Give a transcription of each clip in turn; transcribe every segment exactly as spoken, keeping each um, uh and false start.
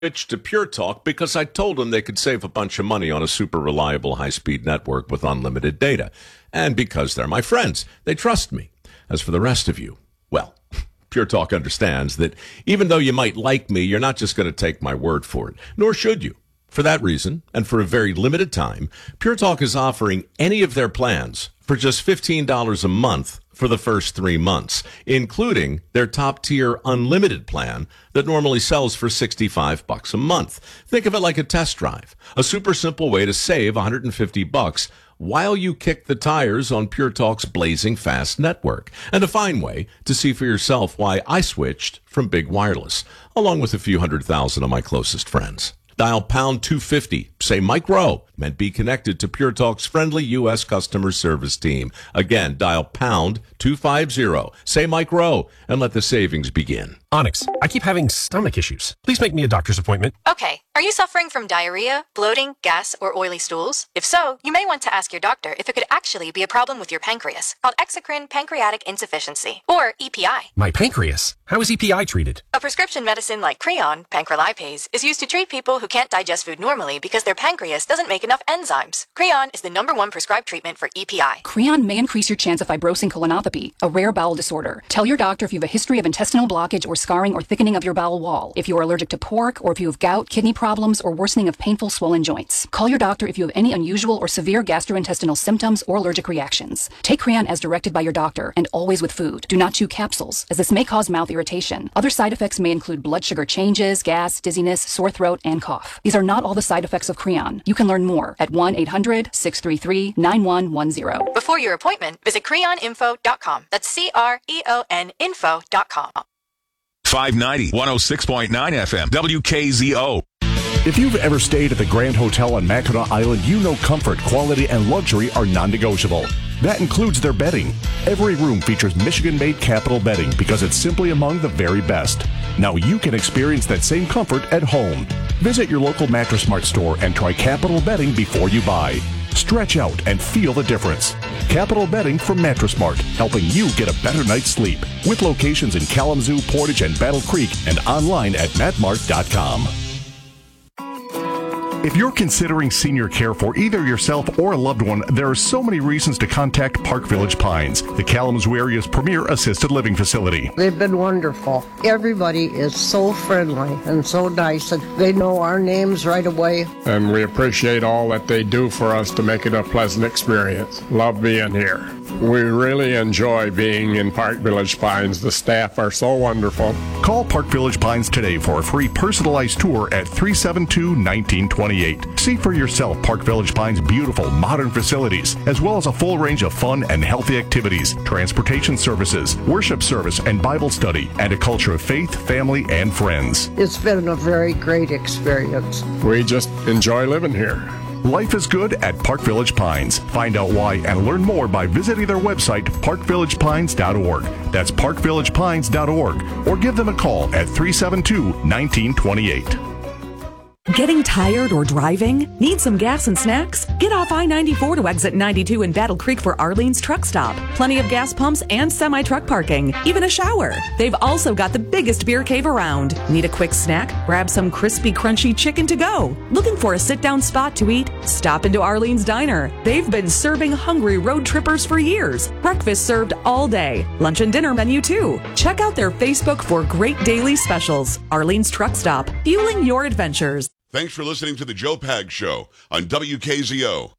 switched to Pure Talk because I told them they could save a bunch of money on a super reliable high-speed network with unlimited data. And because they're my friends, they trust me. As for the rest of you, well, Pure Talk understands that even though you might like me, you're not just going to take my word for it, nor should you. For that reason, and for a very limited time, Pure Talk is offering any of their plans for just fifteen dollars a month for the first three months, including their top-tier unlimited plan that normally sells for sixty-five bucks a month. Think of it like a test drive, a super simple way to save one hundred fifty bucks while you kick the tires on Pure Talk's blazing fast network, and a fine way to see for yourself why I switched from Big Wireless, along with a few hundred thousand of my closest friends. Dial pound two fifty, say Mike Rowe, and be connected to Pure Talk's friendly U S customer service team. Again, dial pound two fifty, say Mike Rowe, and let the savings begin. Onyx, I keep having stomach issues. Please make me a doctor's appointment. Okay. Are you suffering from diarrhea, bloating, gas, or oily stools? If so, you may want to ask your doctor if it could actually be a problem with your pancreas, called exocrine pancreatic insufficiency, or E P I. My pancreas? How is E P I treated? A prescription medicine like Creon, pancrelipase, is used to treat people who can't digest food normally because their pancreas doesn't make enough enzymes. Creon is the number one prescribed treatment for E P I. Creon may increase your chance of fibrosing colonopathy, a rare bowel disorder. Tell your doctor if you have a history of intestinal blockage or scarring or thickening of your bowel wall, if you are allergic to pork, or if you have gout, kidney problems, or worsening of painful swollen joints. Call your doctor if you have any unusual or severe gastrointestinal symptoms or allergic reactions. Take Creon as directed by your doctor, and always with food. Do not chew capsules, as this may cause mouth irritation. Other side effects may include blood sugar changes, gas, dizziness, sore throat, and cough. These are not all the side effects of Creon. You can learn more at one eight hundred, six three three, nine one one zero. Before your appointment, visit creon info dot com. That's C R E O N info dot com. five ninety, one oh six point nine F M, W K Z O. If you've ever stayed at the Grand Hotel on Mackinac Island, you know comfort, quality, and luxury are non-negotiable. That includes their bedding. Every room features Michigan-made Capital bedding because it's simply among the very best. Now you can experience that same comfort at home. Visit your local Mattress Mart store and try Capital bedding before you buy. Stretch out and feel the difference. Capital Bedding from Mattress Mart, helping you get a better night's sleep. With locations in Kalamazoo, Portage, and Battle Creek, and online at matmart dot com. If you're considering senior care for either yourself or a loved one, there are so many reasons to contact Park Village Pines, the Kalamazoo area's premier assisted living facility. They've been wonderful. Everybody is so friendly and so nice, and they know our names right away. And we appreciate all that they do for us to make it a pleasant experience. Love being here. We really enjoy being in Park Village Pines. The staff are so wonderful. Call Park Village Pines today for a free personalized tour at three seven two, one nine two eight. See for yourself Park Village Pines' beautiful modern facilities, as well as a full range of fun and healthy activities, transportation services, worship service and Bible study, and a culture of faith, family, and friends. It's been a very great experience. We just enjoy living here. Life is good at Park Village Pines. Find out why and learn more by visiting their website, park village pines dot org. That's park village pines dot org. Or give them a call at three seven two, one nine two eight. Getting tired or driving? Need some gas and snacks? Get off I ninety-four to exit ninety-two in Battle Creek for Arlene's Truck Stop. Plenty of gas pumps and semi-truck parking. Even a shower. They've also got the biggest beer cave around. Need a quick snack? Grab some crispy, crunchy chicken to go. Looking for a sit-down spot to eat? Stop into Arlene's Diner. They've been serving hungry road trippers for years. Breakfast served all day. Lunch and dinner menu too. Check out their Facebook for great daily specials. Arlene's Truck Stop. Fueling your adventures. Thanks for listening to the Joe Pag Show on W K Z O.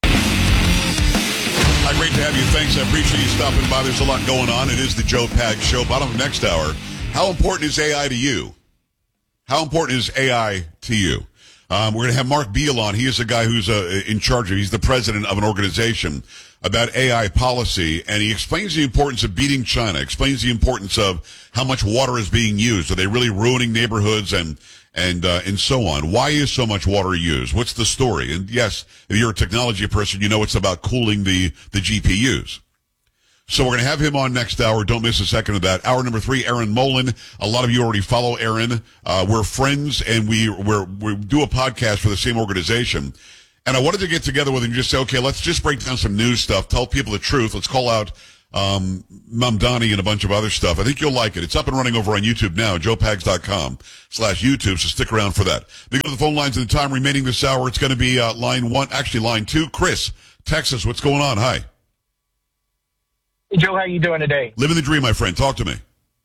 Hi, great to have you. Thanks. I appreciate you stopping by. There's a lot going on. It is the Joe Pag Show. Bottom of next hour, how important is A I to you? How important is A I to you? Um, we're going to have Mark Beal on. He is the guy who's uh, in charge of, he's the president of an organization about A I policy, and he explains the importance of beating China, explains the importance of how much water is being used. Are they really ruining neighborhoods and and uh, and so on? Why is so much water used? What's the story? And yes, if you're a technology person, you know it's about cooling the, the G P Us. So we're going to have him on next hour. Don't miss a second of that. Hour number three, Aaron Mullen. A lot of you already follow Aaron. Uh, we're friends, and we we're, we do a podcast for the same organization. And I wanted to get together with him and just say, okay, let's just break down some news stuff, tell people the truth. Let's call out um, Mamdani and a bunch of other stuff. I think you'll like it. It's up and running over on YouTube now, joe pags dot com slash YouTube, so stick around for that. We go to the phone lines in the time remaining this hour. It's going to be uh, line one, actually line two. Chris, Texas, what's going on? Hi. Hey, Joe, how you doing today? Living the dream, my friend. Talk to me.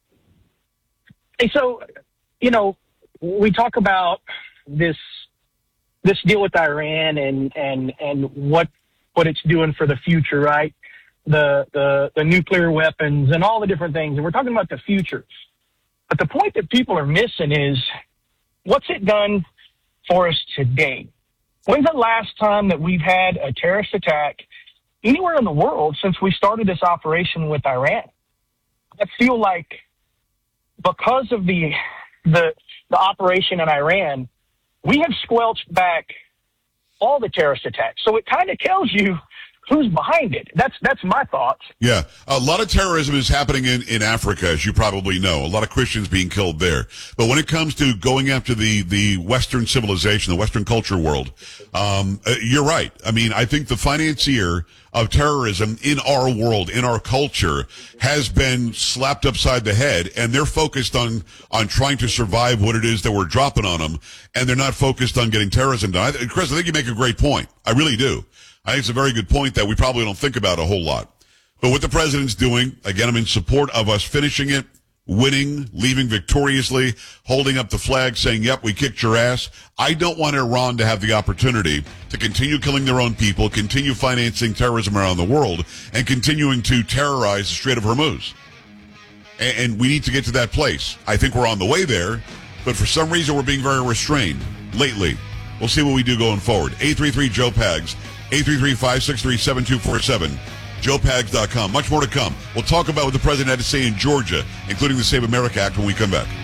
Hey, so, you know, we talk about this this deal with Iran and, and, and what what it's doing for the future, right? The, the the nuclear weapons and all the different things. And we're talking about the future. But the point that people are missing is, what's it done for us today? When's the last time that we've had a terrorist attack anywhere in the world since we started this operation with Iran? I feel like because of the the, the operation in Iran, we have squelched back all the terrorist attacks. So it kind of tells you who's behind it. That's that's my thoughts. Yeah. A lot of terrorism is happening in, in Africa, as you probably know. A lot of Christians being killed there. But when it comes to going after the, the Western civilization, the Western culture world, um, uh, you're right. I mean, I think the financier of terrorism in our world, in our culture, has been slapped upside the head, and they're focused on, on trying to survive what it is that we're dropping on them, and they're not focused on getting terrorism done. I, Chris, I think you make a great point. I really do. I think it's a very good point that we probably don't think about a whole lot. But what the president's doing, again, I'm in support of us finishing it, winning, leaving victoriously, holding up the flag, saying, yep, we kicked your ass. I don't want Iran to have the opportunity to continue killing their own people, continue financing terrorism around the world, and continuing to terrorize the Strait of Hormuz. And, and we need to get to that place. I think we're on the way there, but for some reason we're being very restrained lately. We'll see what we do going forward. eight three three Joe Pags. eight three three, five six three, seven two four seven. joe pags dot com. Much more to come. We'll talk about what the president had to say in Georgia, including the Save America Act, when we come back.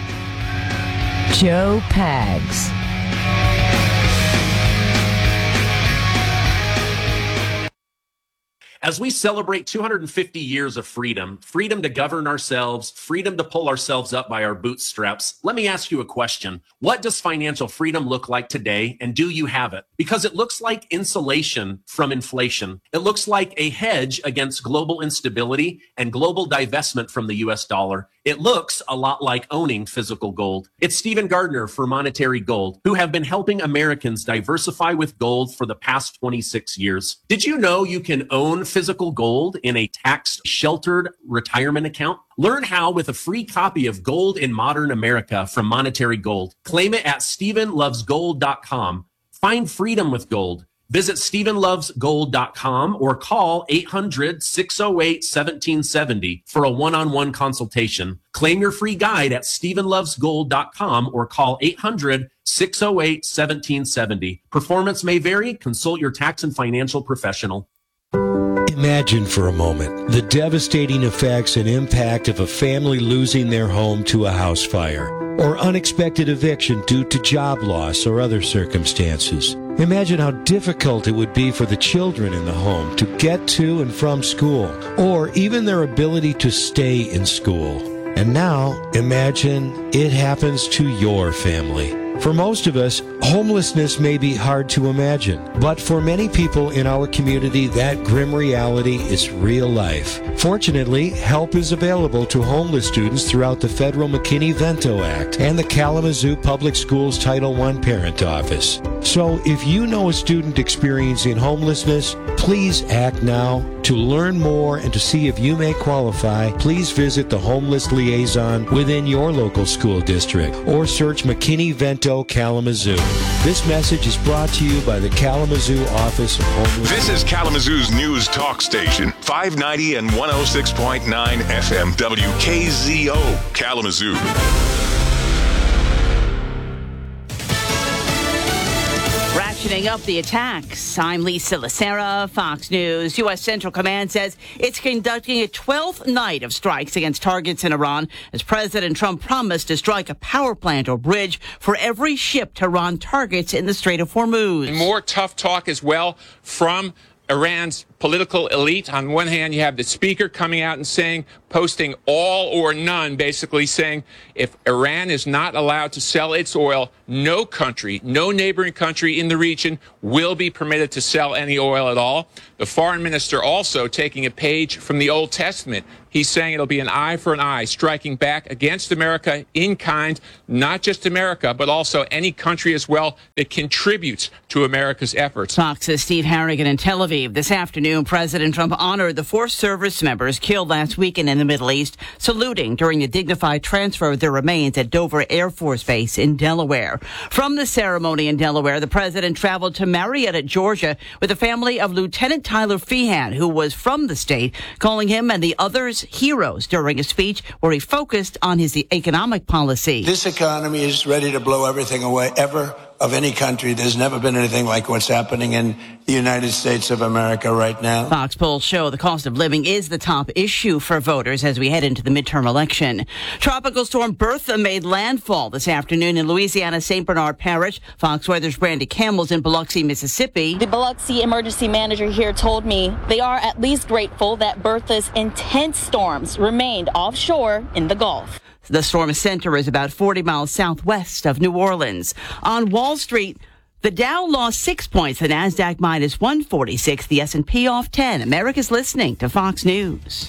Joe Pags. As we celebrate two hundred fifty years of freedom, freedom to govern ourselves, freedom to pull ourselves up by our bootstraps, let me ask you a question. What does financial freedom look like today, and do you have it? Because it looks like insulation from inflation. It looks like a hedge against global instability and global divestment from the U S dollar. It looks a lot like owning physical gold. It's Stephen Gardner for Monetary Gold, who have been helping Americans diversify with gold for the past twenty-six years. Did you know you can own physical gold in a tax-sheltered retirement account? Learn how with a free copy of Gold in Modern America from Monetary Gold. Claim it at stephen loves gold dot com. Find freedom with gold. Visit stephen loves gold dot com or call eight hundred, six oh eight, one seven seven oh for a one-on-one consultation. Claim your free guide at stephen loves gold dot com or call eight hundred, six oh eight, one seven seven oh. Performance may vary. Consult your tax and financial professional. Imagine for a moment the devastating effects and impact of a family losing their home to a house fire, or unexpected eviction due to job loss or other circumstances. Imagine how difficult it would be for the children in the home to get to and from school, or even their ability to stay in school. And now, imagine it happens to your family. For most of us, homelessness may be hard to imagine, but for many people in our community, that grim reality is real life. Fortunately, help is available to homeless students throughout the federal McKinney-Vento Act and the Kalamazoo Public Schools Title one Parent Office. So if you know a student experiencing homelessness, please act now. To learn more and to see if you may qualify, please visit the Homeless Liaison within your local school district or search McKinney-Vento Kalamazoo. This message is brought to you by the Kalamazoo Office of Homeless. This is Kalamazoo's news talk station, five ninety and one oh six point nine F M W K Z O, Kalamazoo. Ratcheting up the attacks. I'm Lisa Lacera, Fox News. U S Central Command says it's conducting a twelfth night of strikes against targets in Iran as President Trump promised to strike a power plant or bridge for every ship Tehran targets in the Strait of Hormuz. More tough talk as well from Iran's political elite. On one hand, you have the speaker coming out and saying posting all or none, basically saying if Iran is not allowed to sell its oil, no country, no neighboring country in the region will be permitted to sell any oil at all. The foreign minister also taking a page from the Old Testament. He's saying it'll be an eye for an eye, striking back against America in kind, not just America, but also any country as well that contributes to America's efforts. Fox's Steve Harrigan in Tel Aviv. This afternoon, President Trump honored the four service members killed last weekend in the Middle East, saluting during the dignified transfer of their remains at Dover Air Force Base in Delaware. From the ceremony in Delaware, the president traveled to Marietta, Georgia, with the family of Lieutenant Tyler Feehan, who was from the state, calling him and the others heroes during a speech where he focused on his economic policy. This economy is ready to blow everything away ever of any country. There's never been anything like what's happening in the United States of America right now. Fox polls show the cost of living is the top issue for voters as we head into the midterm election. Tropical storm Bertha made landfall this afternoon in Louisiana's Saint Bernard Parish. Fox Weather's Brandy Campbell's in Biloxi, Mississippi. The Biloxi emergency manager here told me they are at least grateful that Bertha's intense storms remained offshore in the Gulf. The storm center is about forty miles southwest of New Orleans. On Wall Street, the Dow lost six points, the NASDAQ minus one forty-six, the S and P off ten. America's listening to Fox News.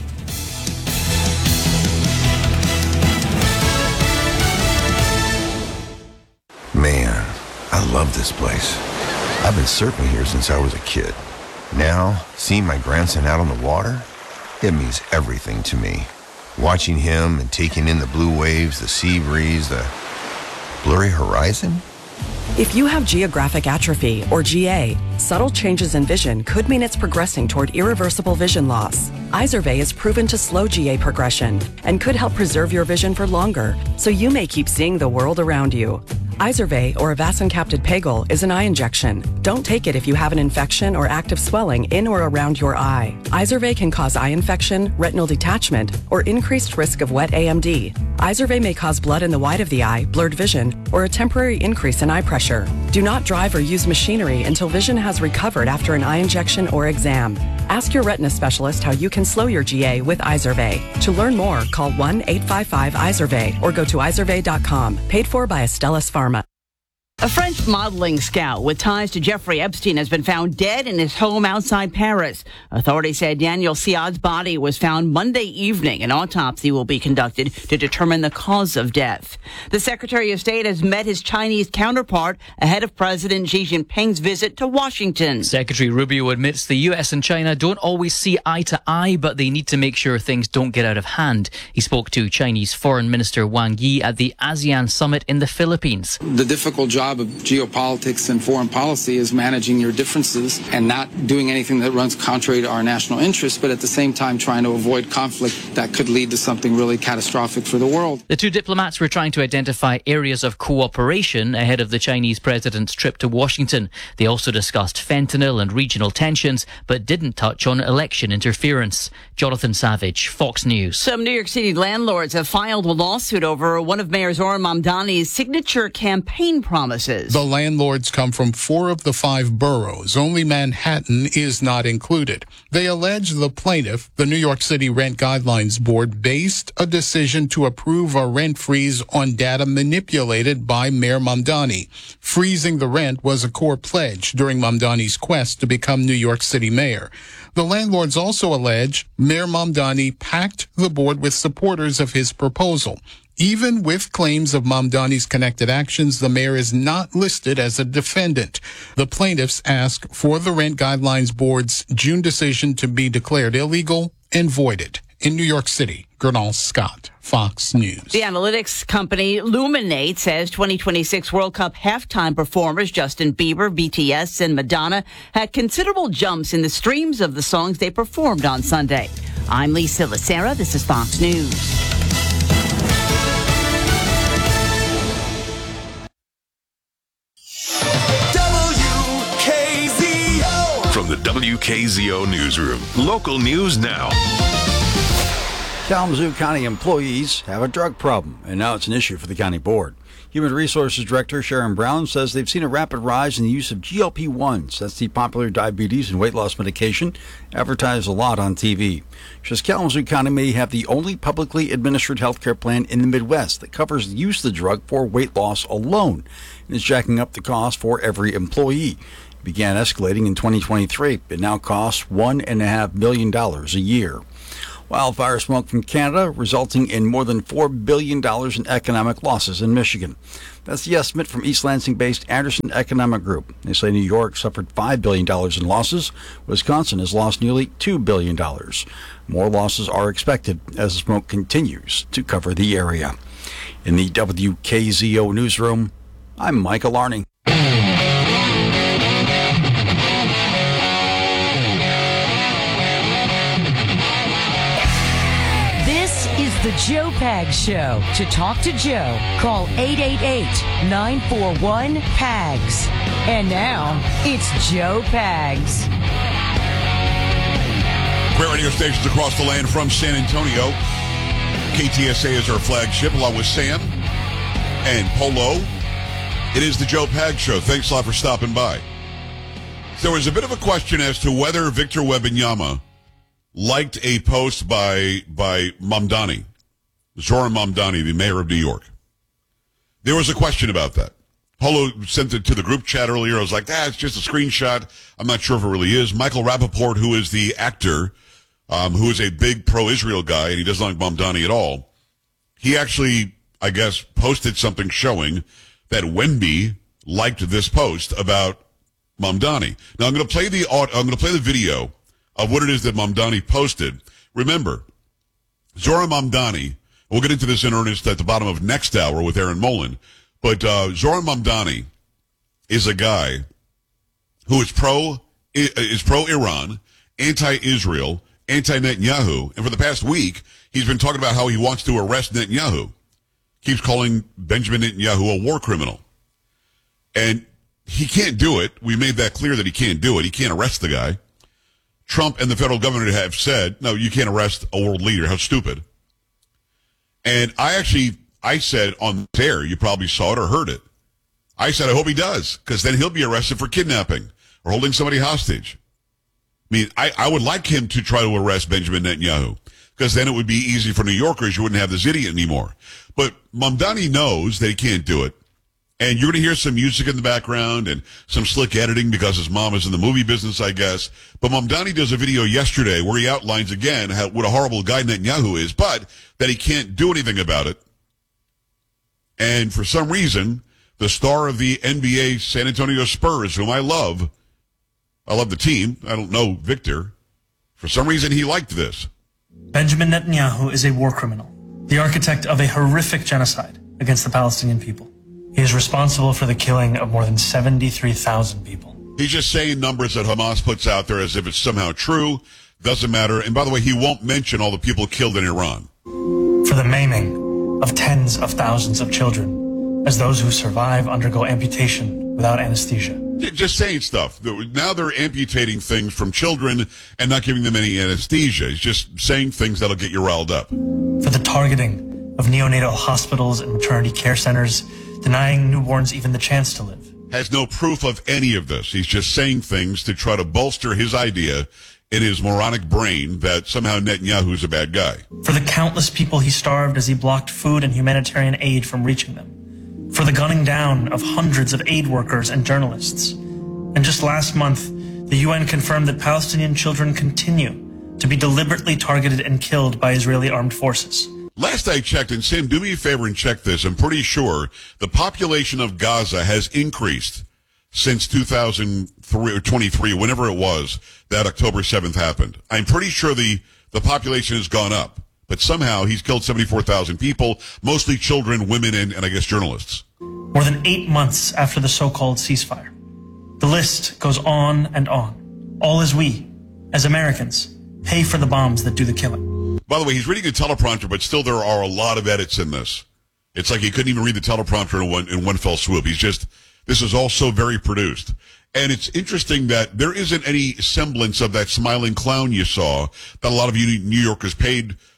Man, I love this place. I've been surfing here since I was a kid. Now, seeing my grandson out on the water, it means everything to me. Watching him and taking in the blue waves, the sea breeze, the blurry horizon. If you have geographic atrophy, or G A, subtle changes in vision could mean it's progressing toward irreversible vision loss. Izervay is proven to slow G A progression and could help preserve your vision for longer, so you may keep seeing the world around you. Izervay, or avacincaptad pegol, is an eye injection. Don't take it if you have an infection or active swelling in or around your eye. Izervay can cause eye infection, retinal detachment, or increased risk of wet A M D. Izervay may cause blood in the white of the eye, blurred vision, or a temporary increase in eye pressure. Do not drive or use machinery until vision has recovered after an eye injection or exam. Ask your retina specialist how you can slow your G A with Izervay. To learn more, call one eight five five Izervay or go to izervay dot com. Paid for by Astellas Pharma. A French modeling scout with ties to Jeffrey Epstein has been found dead in his home outside Paris. Authorities said Daniel Siad's body was found Monday evening. An autopsy will be conducted to determine the cause of death. The Secretary of State has met his Chinese counterpart ahead of President Xi Jinping's visit to Washington. Secretary Rubio admits the U S and China don't always see eye to eye, but they need to make sure things don't get out of hand. He spoke to Chinese Foreign Minister Wang Yi at the ASEAN summit in the Philippines. The difficult job of geopolitics and foreign policy is managing your differences and not doing anything that runs contrary to our national interests, but at the same time trying to avoid conflict that could lead to something really catastrophic for the world. The two diplomats were trying to identify areas of cooperation ahead of the Chinese president's trip to Washington. They also discussed fentanyl and regional tensions, but didn't touch on election interference. Jonathan Savage, Fox News. Some New York City landlords have filed a lawsuit over one of Mayor Zohran Mamdani's signature campaign promises. The landlords come from four of the five boroughs. Only Manhattan is not included. They allege the plaintiff, the New York City Rent Guidelines Board, based a decision to approve a rent freeze on data manipulated by Mayor Mamdani. Freezing the rent was a core pledge during Mamdani's quest to become New York City mayor. The landlords also allege Mayor Mamdani packed the board with supporters of his proposal. Even with claims of Mamdani's connected actions, the mayor is not listed as a defendant. The plaintiffs ask for the Rent Guidelines Board's June decision to be declared illegal and voided. In New York City, Gernal Scott, Fox News. The analytics company Luminate says twenty twenty-six World Cup halftime performers Justin Bieber, B T S, and Madonna had considerable jumps in the streams of the songs they performed on Sunday. I'm Lisa Lacera. This is Fox News. From the W K Z O Newsroom, local news now. Kalamazoo County employees have a drug problem, and now it's an issue for the county board. Human Resources Director Sharon Brown says they've seen a rapid rise in the use of G L P one s. That's the popular diabetes and weight loss medication advertised a lot on T V. She says Kalamazoo County may have the only publicly administered healthcare plan in the Midwest that covers the use of the drug for weight loss alone and is jacking up the cost for every employee. It began escalating in twenty twenty-three. It now costs one point five million dollars a year. Wildfire smoke from Canada resulting in more than four billion dollars in economic losses in Michigan. That's the estimate from East Lansing-based Anderson Economic Group. They say New York suffered five billion dollars in losses. Wisconsin has lost nearly two billion dollars. More losses are expected as the smoke continues to cover the area. In the W K Z O newsroom, I'm Michael Arning. The Joe Pags Show. To talk to Joe, call eight eight eight, nine four one, P A G S. And now, it's Joe Pags. Great radio stations across the land from San Antonio. K T S A is our flagship, along with Sam and Polo. It is the Joe Pags Show. Thanks a lot for stopping by. There was a bit of a question as to whether Victor Wembanyama liked a post by by Mamdani. Zoran Mamdani, the mayor of New York. There was a question about that. Polo sent it to the group chat earlier. I was like, ah, it's just a screenshot. I'm not sure if it really is. Michael Rappaport, who is the actor, um, who is a big pro-Israel guy, and he doesn't like Mamdani at all, he actually, I guess, posted something showing that Wemby liked this post about Mamdani. Now, I'm going to play the I'm going to play the video of what it is that Mamdani posted. Remember, Zoran Mamdani, we'll get into this in earnest at the bottom of next hour with Aaron Mullen, but uh, Zoran Mamdani is a guy who is pro is pro-Iran, anti-Israel, anti-Netanyahu, and for the past week, he's been talking about how he wants to arrest Netanyahu. Keeps calling Benjamin Netanyahu a war criminal. And he can't do it. We made that clear that he can't do it. He can't arrest the guy. Trump and the federal government have said, no, you can't arrest a world leader. How stupid. And I actually, I said on air, you probably saw it or heard it. I said, I hope he does, because then he'll be arrested for kidnapping or holding somebody hostage. I mean, I, I would like him to try to arrest Benjamin Netanyahu, because then it would be easy for New Yorkers. You wouldn't have this idiot anymore. But Mamdani knows that he can't do it. And you're going to hear some music in the background and some slick editing because his mom is in the movie business, I guess. But Mamdani does a video yesterday where he outlines again how, what a horrible guy Netanyahu is, but that he can't do anything about it. And for some reason, the star of the N B A San Antonio Spurs, whom I love, I love the team. I don't know Victor. For some reason, he liked this. Benjamin Netanyahu is a war criminal, the architect of a horrific genocide against the Palestinian people. He is responsible for the killing of more than seventy-three thousand people. He's just saying numbers that Hamas puts out there as if it's somehow true. Doesn't matter. And by the way, he won't mention all the people killed in Iran. For the maiming of tens of thousands of children, as those who survive undergo amputation without anesthesia. Just saying stuff. Now they're amputating things from children and not giving them any anesthesia. He's just saying things that'll get you riled up. For the targeting of neonatal hospitals and maternity care centers, denying newborns even the chance to live. Has no proof of any of this. He's just saying things to try to bolster his idea in his moronic brain that somehow Netanyahu's a bad guy. For the countless people he starved as he blocked food and humanitarian aid from reaching them. For the gunning down of hundreds of aid workers and journalists. And just last month, the U N confirmed that Palestinian children continue to be deliberately targeted and killed by Israeli armed forces. Last I checked, and Sam, do me a favor and check this, I'm pretty sure the population of Gaza has increased since two thousand twenty-three, whenever it was that October seventh happened. I'm pretty sure the, the population has gone up, but somehow he's killed seventy-four thousand people, mostly children, women, and, and I guess journalists. More than eight months after the so-called ceasefire. The list goes on and on. All as we, as Americans, pay for the bombs that do the killing. By the way, he's reading a teleprompter, but still there are a lot of edits in this. It's like he couldn't even read the teleprompter in one, in one fell swoop. He's just, this is all so very produced. And it's interesting that there isn't any semblance of that smiling clown you saw that a lot of you New Yorkers paid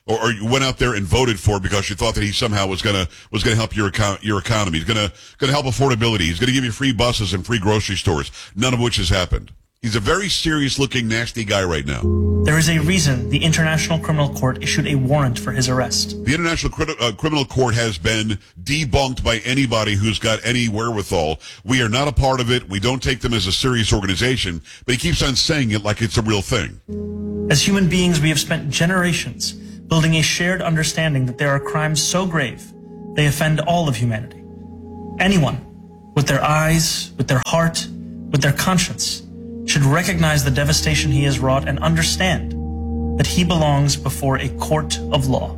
or, or you went out there and voted for because you thought that he somehow was gonna was gonna help your econ- your economy. He's gonna gonna help affordability. He's gonna give you free buses and free grocery stores. None of which has happened. He's a very serious-looking, nasty guy right now. There is a reason the International Criminal Court issued a warrant for his arrest. The International Cri- uh, Criminal Court has been debunked by anybody who's got any wherewithal. We are not a part of it. We don't take them as a serious organization, but he keeps on saying it like it's a real thing. As human beings, we have spent generations building a shared understanding that there are crimes so grave they offend all of humanity. Anyone with their eyes, with their heart, with their conscience should recognize the devastation he has wrought and understand that he belongs before a court of law.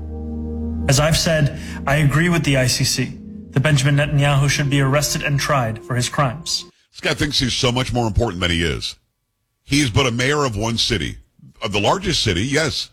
As I've said, I agree with the I C C that Benjamin Netanyahu should be arrested and tried for his crimes. This guy thinks he's so much more important than he is. He's but a mayor of one city. Of the largest city, yes.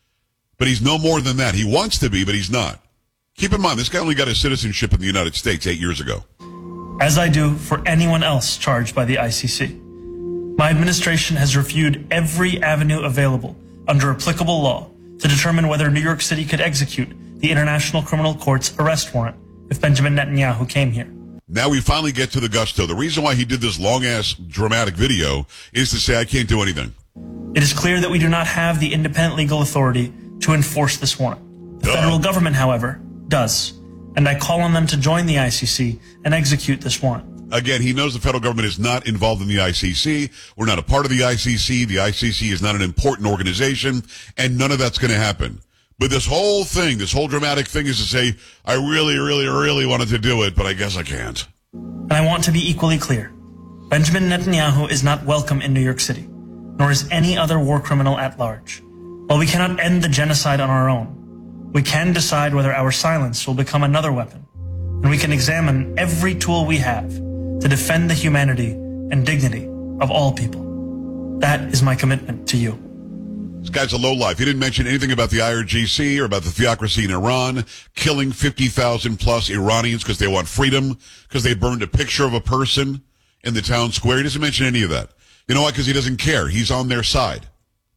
But he's no more than that. He wants to be, but he's not. Keep in mind, this guy only got his citizenship in the United States eight years ago. As I do for anyone else charged by the I C C. My administration has reviewed every avenue available under applicable law to determine whether New York City could execute the International Criminal Court's arrest warrant if Benjamin Netanyahu came here. Now we finally get to the gusto. The reason why he did this long-ass dramatic video is to say, I can't do anything. It is clear that we do not have the independent legal authority to enforce this warrant. The federal government, however, does, and I call on them to join the I C C and execute this warrant. Again, he knows the federal government is not involved in the I C C. We're not a part of the I C C. The I C C is not an important organization, and none of that's going to happen. But this whole thing, this whole dramatic thing is to say, I really, really, really wanted to do it, but I guess I can't. And I want to be equally clear. Benjamin Netanyahu is not welcome in New York City, nor is any other war criminal at large. While we cannot end the genocide on our own, we can decide whether our silence will become another weapon, and we can examine every tool we have to defend the humanity and dignity of all people. That is my commitment to you. This guy's a lowlife. He didn't mention anything about the I R G C or about the theocracy in Iran, killing fifty thousand plus Iranians because they want freedom, because they burned a picture of a person in the town square. He doesn't mention any of that. You know why? Because he doesn't care. He's on their side.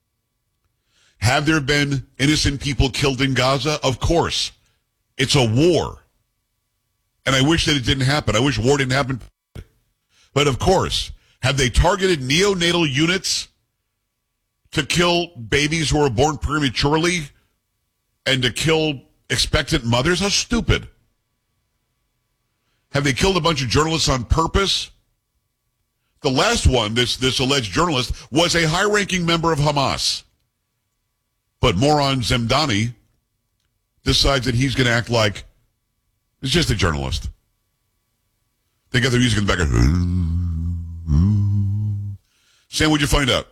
Have there been innocent people killed in Gaza? Of course. It's a war. And I wish that it didn't happen. I wish war didn't happen. But of course, have they targeted neonatal units to kill babies who are born prematurely and to kill expectant mothers? How stupid. Have they killed a bunch of journalists on purpose? The last one, this, this alleged journalist, was a high-ranking member of Hamas. But moron Zemdani decides that he's going to act like it's just a journalist. They got their music in the background. Sam, what'd you find out?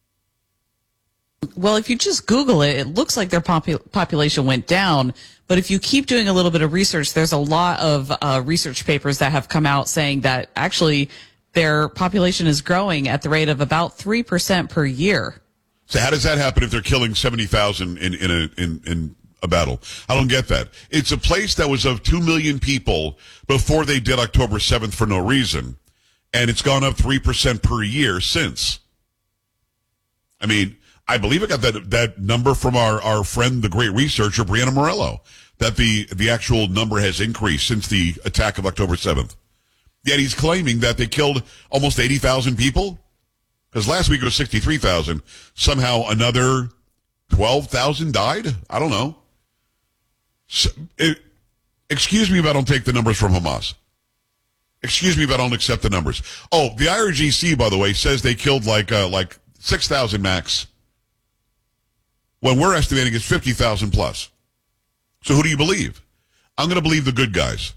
Well, if you just Google it, it looks like their popu- population went down. But if you keep doing a little bit of research, there's a lot of uh, research papers that have come out saying that actually their population is growing at the rate of about three percent per year. So how does that happen if they're killing seventy thousand in, in, a, in, in a battle? I don't get that. It's a place that was of two million people before they did October seventh for no reason. And it's gone up three percent per year since. I mean, I believe I got that that number from our, our friend, the great researcher, Brianna Morello, that the, the actual number has increased since the attack of October seventh. Yet he's claiming that they killed almost eighty thousand people. Because last week it was sixty-three thousand. Somehow another twelve thousand died? I don't know. So, it, excuse me if I don't take the numbers from Hamas. Excuse me if I don't accept the numbers. Oh, the I R G C, by the way, says they killed like uh, like six thousand max. When we're estimating it's fifty thousand plus. So who do you believe? I'm going to believe the good guys.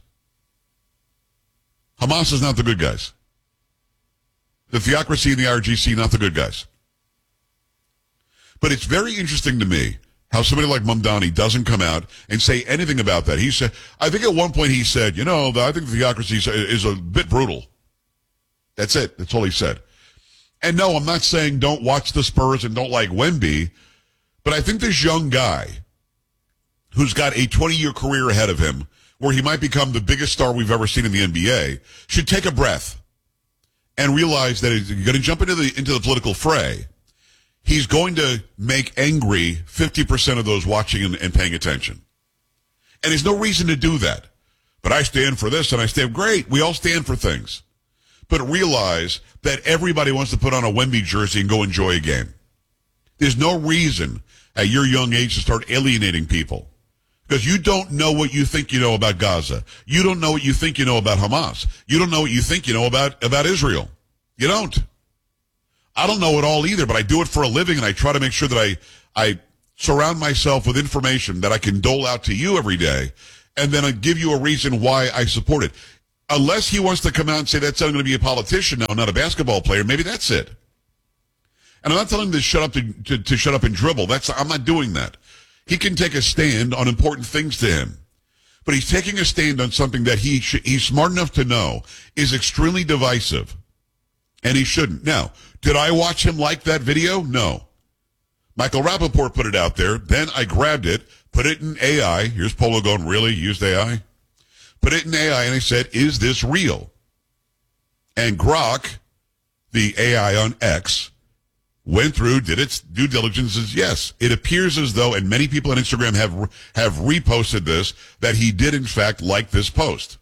Hamas is not the good guys. The theocracy and the I R G C, not the good guys. But it's very interesting to me how somebody like Mamdani doesn't come out and say anything about that. He said, I think at one point he said, you know, I think the theocracy is a bit brutal. That's it. That's all he said. And no, I'm not saying don't watch the Spurs and don't like Wemby, but I think this young guy who's got a twenty-year career ahead of him where he might become the biggest star we've ever seen in the N B A should take a breath and realize that if you're going to jump into the into the political fray, he's going to make angry fifty percent of those watching and, and paying attention. And there's no reason to do that. But I stand for this and I stand, great, we all stand for things. But realize that everybody wants to put on a Wemby jersey and go enjoy a game. There's no reason at your young age to start alienating people. Because you don't know what you think you know about Gaza. You don't know what you think you know about Hamas. You don't know what you think you know about, about Israel. You don't. I don't know it all either, but I do it for a living, and I try to make sure that I, I surround myself with information that I can dole out to you every day, and then I give you a reason why I support it. Unless he wants to come out and say that's not going to be a politician now, not a basketball player, maybe that's it. And I'm not telling him to shut up to, to, to shut up and dribble. That's I'm not doing that. He can take a stand on important things to him. But he's taking a stand on something that he sh- he's smart enough to know is extremely divisive. And he shouldn't. Now, did I watch him like that video? No. Michael Rappaport put it out there. Then I grabbed it, put it in A I. Here's Polo going, really? Used A I? Put it in A I, and I said, is this real? And Grok, the A I on X, went through, did its due diligence, says yes. It appears as though, and many people on Instagram have have reposted this, that he did in fact like this post.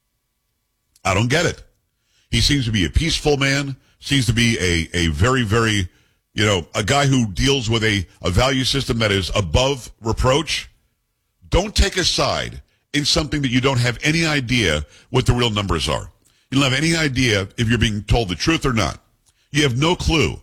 I don't get it. He seems to be a peaceful man, seems to be a, a very, very, you know, a guy who deals with a, a value system that is above reproach. Don't take a side in something that you don't have any idea what the real numbers are. You don't have any idea if you're being told the truth or not. You have no clue.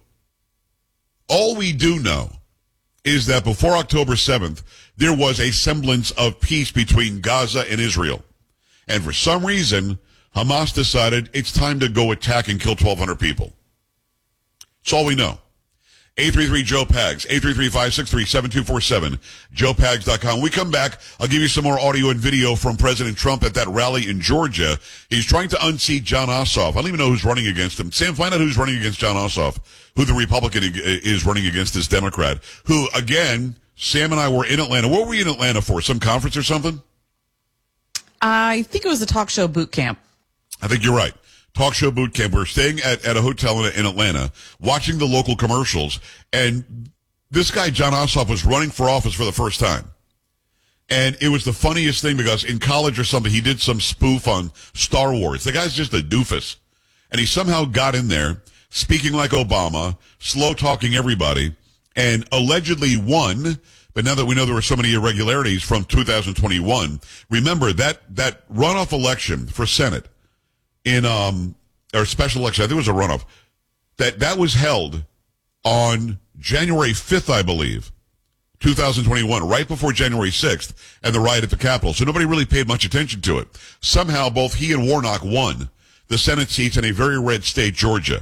All we do know is that before October seventh, there was a semblance of peace between Gaza and Israel. And for some reason, Hamas decided it's time to go attack and kill twelve hundred people. That's all we know. eight three three Joe Pags, eight three three, five six three, seven two four seven, joe pags dot com. When we come back, I'll give you some more audio and video from President Trump at that rally in Georgia. He's trying to unseat Jon Ossoff. I don't even know who's running against him. Sam, find out who's running against Jon Ossoff, who the Republican is running against this Democrat, who, again, Sam and I were in Atlanta. What were we in Atlanta for? Some conference or something? I think it was a talk show boot camp. I think you're right. Talk show boot camp. We're staying at, at a hotel in, in Atlanta, watching the local commercials, and this guy, Jon Ossoff, was running for office for the first time. And it was the funniest thing because in college or something, he did some spoof on Star Wars. The guy's just a doofus. And he somehow got in there, speaking like Obama, slow-talking everybody, and allegedly won. But now that we know there were so many irregularities from two thousand twenty-one, remember that, that runoff election for Senate, in um or special election, I think it was a runoff, that that was held on January fifth, I believe, two thousand twenty-one, right before January sixth and the riot at the Capitol. So nobody really paid much attention to it. Somehow both he and Warnock won the Senate seats in a very red state, Georgia.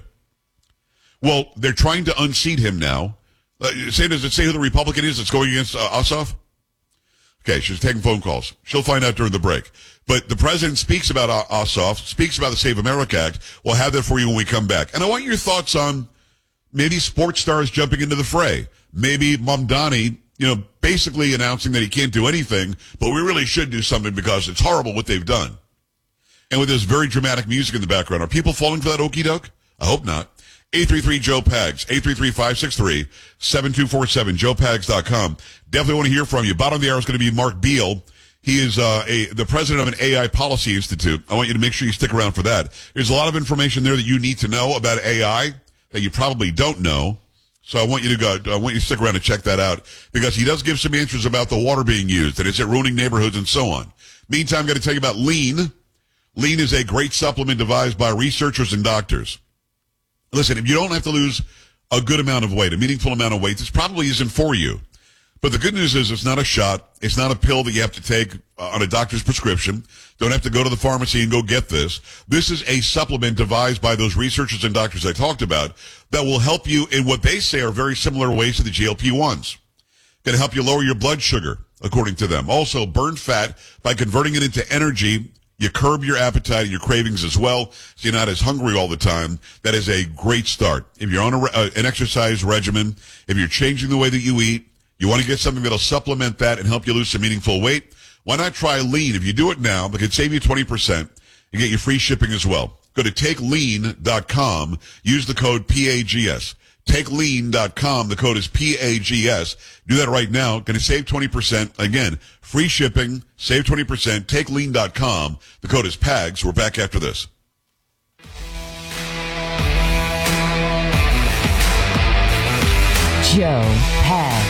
Well, they're trying to unseat him now. Uh, say, does it say who the Republican is that's going against uh, Ossoff? Okay, she's taking phone calls. She'll find out during the break. But the president speaks about Ossoff, speaks about the Save America Act. We'll have that for you when we come back. And I want your thoughts on maybe sports stars jumping into the fray. Maybe Mamdani, you know, basically announcing that he can't do anything, but we really should do something because it's horrible what they've done. And with this very dramatic music in the background, are people falling for that okie doke? I hope not. eight three three Joe Pags, eight three three, five six three, seven two four seven, joe pags dot com. Definitely want to hear from you. Bottom of the hour is going to be Mark Beal. He is uh, a, the president of an A I Policy Institute. I want you to make sure you stick around for that. There's a lot of information there that you need to know about A I that you probably don't know. So I want you to go. I want you to stick around and check that out because he does give some answers about the water being used and is it ruining neighborhoods and so on. Meantime, I'm going to tell you about Lean. Lean is a great supplement devised by researchers and doctors. Listen, if you don't have to lose a good amount of weight, a meaningful amount of weight, this probably isn't for you. But the good news is it's not a shot. It's not a pill that you have to take uh, on a doctor's prescription. Don't have to go to the pharmacy and go get this. This is a supplement devised by those researchers and doctors I talked about that will help you in what they say are very similar ways to the G L P ones. Going to help you lower your blood sugar, according to them. Also, burn fat by converting it into energy. You curb your appetite and your cravings as well, so you're not as hungry all the time. That is a great start. If you're on a, uh, an exercise regimen, if you're changing the way that you eat, you want to get something that'll supplement that and help you lose some meaningful weight, why not try Lean? If you do it now, it can save you twenty percent and get you free shipping as well. Go to take lean dot com. Use the code P A G S. take lean dot com. The code is P A G S. Do that right now. Going to save twenty percent. Again, free shipping, save twenty percent. take lean dot com. The code is P A G S. We're back after this. Joe Pags.